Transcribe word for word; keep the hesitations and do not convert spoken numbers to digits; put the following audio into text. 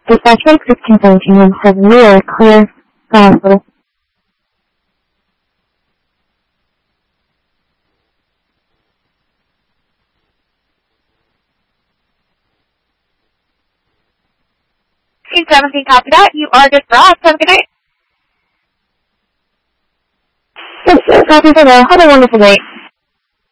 Dispatch sixteen seventeen one seven, we are clear. Go hospital. sixteen seventeen, copy that. You are good for us. Have a good night. Yes, sir. Copy for now. Have a wonderful day.